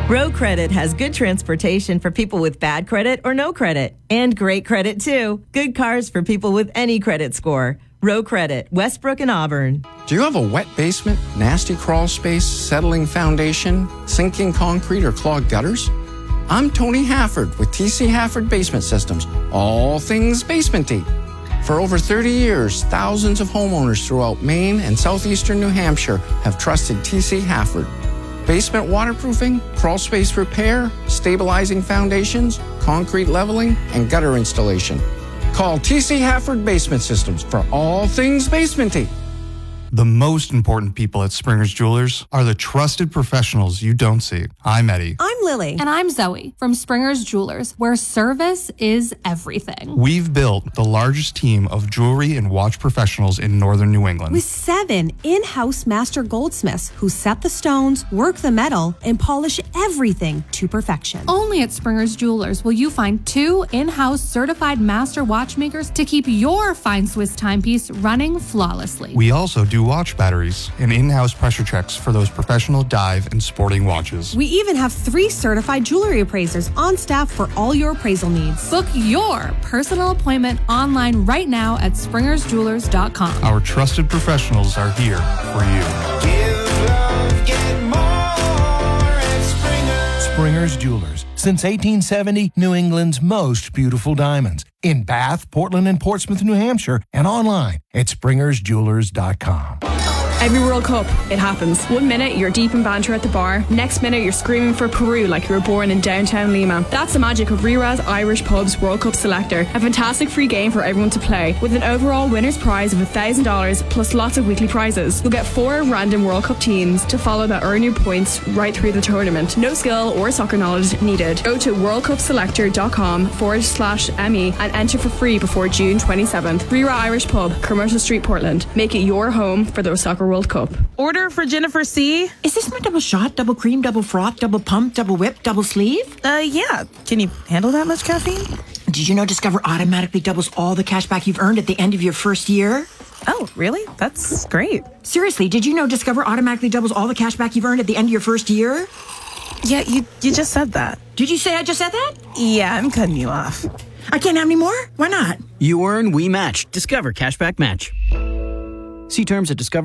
Row Credit has good transportation for people with bad credit or no credit. And great credit, too. Good cars for people with any credit score. Row Credit, Westbrook and Auburn. Do you have a wet basement, nasty crawl space, settling foundation, sinking concrete, or clogged gutters? I'm Tony Hafford with TC Hafford Basement Systems, all things basementy. For over 30 years, thousands of homeowners throughout Maine and southeastern New Hampshire have trusted TC Hafford. Basement waterproofing, crawl space repair, stabilizing foundations, concrete leveling, and gutter installation. Call TC Hafford Basement Systems for all things basementy. The most important people at Springer's Jewelers are the trusted professionals you don't see. I'm Eddie. I'm Lily. And I'm Zoe from Springer's Jewelers, where service is everything. We've built the largest team of jewelry and watch professionals in northern New England. With 7 in-house master goldsmiths who set the stones, work the metal, and polish everything to perfection. Only at Springer's Jewelers will you find 2 in-house certified master watchmakers to keep your fine Swiss timepiece running flawlessly. We also do watch batteries and in-house pressure checks for those professional dive and sporting watches. We even have 3 certified jewelry appraisers on staff for all your appraisal needs. Book your personal appointment online right now at springersjewelers.com. Our trusted professionals are here for you. Give love, get more at Springer. Springer's Jewelers. Since 1870, New England's most beautiful diamonds. In Bath, Portland, and Portsmouth, New Hampshire, and online at springersjewelers.com. Every World Cup, it happens. 1 minute, you're deep in banter at the bar. Next minute, you're screaming for Peru like you were born in downtown Lima. That's the magic of Riraz Irish Pub's World Cup Selector. A fantastic free game for everyone to play. With an overall winner's prize of $1,000 plus lots of weekly prizes. You'll get 4 random World Cup teams to follow that earn you points right through the tournament. No skill or soccer knowledge needed. Go to worldcupselector.com/ME and enter for free before June 27th. Riraz Irish Pub, Commercial Street, Portland. Make it your home for the Soccer World Cup. Order for Jennifer C. Is this my double shot, double cream, double froth, double pump, double whip, double sleeve? Yeah. Can you handle that much caffeine? Did you know Discover automatically doubles all the cash back you've earned at the end of your first year? Oh, really? That's great. Seriously, did you know Discover automatically doubles all the cash back you've earned at the end of your first year? Yeah, you just said that. Did you say I just said that? Yeah, I'm cutting you off. I can't have any more? Why not? You earn, we match. Discover Cashback Match. See terms at Discover.